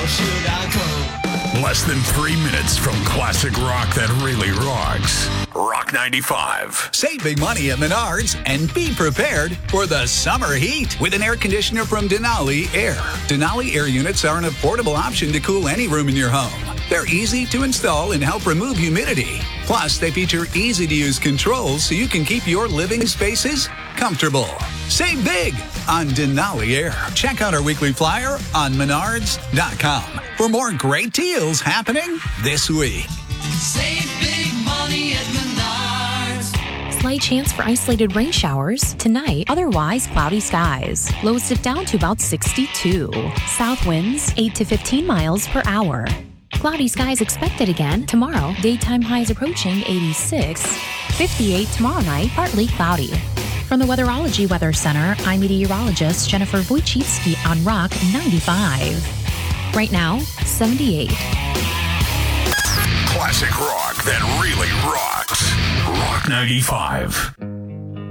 should I go? Less than 3 minutes from classic rock that really rocks. Rock 95. Save big money at Menards and be prepared for the summer heat with an air conditioner from Denali Air. Denali Air units are an affordable option to cool any room in your home. They're easy to install and help remove humidity. Plus, they feature easy-to-use controls so you can keep your living spaces comfortable. Save big on Denali Air. Check out our weekly flyer on menards.com for more great deals happening this week. Save big money at Menards. Slight chance for isolated rain showers tonight, otherwise cloudy skies. Lows dip down to about 62. South winds 8 to 15 miles per hour. Cloudy skies expected again tomorrow. Daytime highs approaching 86. 58 tomorrow night, partly cloudy. From the Weatherology Weather Center, I'm meteorologist Jennifer Wojcicki on Rock 95. Right now, 78. Classic rock that really rocks. Rock 95.